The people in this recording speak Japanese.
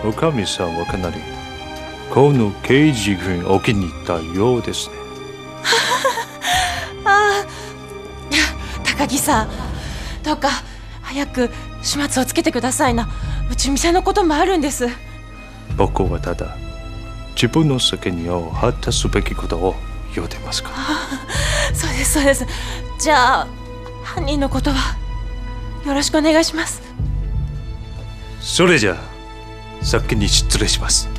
おかみさんはかなりこの刑事軍お気に入ったようですね。 ああ、高木さん、どうか早く始末をつけてくださいな。うち店のこともあるんです。 僕はただ自分の責任を果たすべきことを言うてますから。 そうですそうです。じゃあ犯人のことはよろしくお願いします。 それじゃあ先に失礼します。